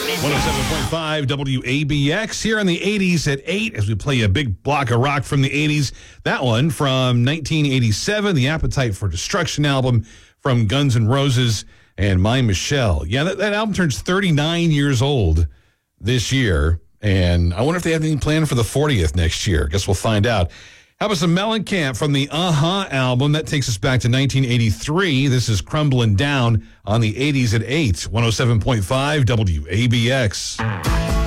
107.5 WABX here in the 80s at 8 as we play a big block of rock from the 80s. That one from 1987, the Appetite for Destruction album from Guns N' Roses and My Michelle. Yeah, that album turns 39 years old this year, and I wonder if they have anything planned for the 40th next year. Guess we'll find out. How about some Mellencamp from the album? That takes us back to 1983. This is Crumbling Down on the 80s at 8, 107.5 WABX.